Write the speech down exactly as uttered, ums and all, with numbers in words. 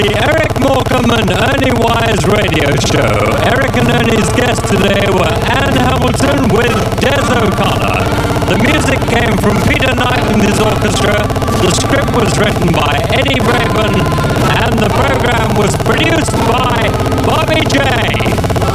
The Eric Morecambe and Ernie Wise radio show. Eric and Ernie's guests today were Anne Hamilton with Des O'Connor. The music came from Peter Knight and his orchestra. The script was written by Eddie Raven, and the program was produced by Bobby J.